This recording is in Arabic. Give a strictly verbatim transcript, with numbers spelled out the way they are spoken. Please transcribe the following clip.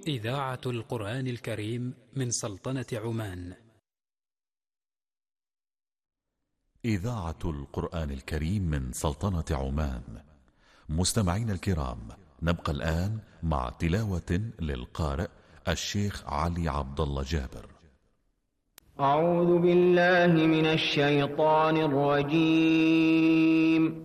إذاعة القرآن الكريم من سلطنة عمان. إذاعة القرآن الكريم من سلطنة عمان. مستمعين الكرام، نبقى الآن مع تلاوة للقارئ الشيخ علي عبد الله جابر. أعوذ بالله من الشيطان الرجيم.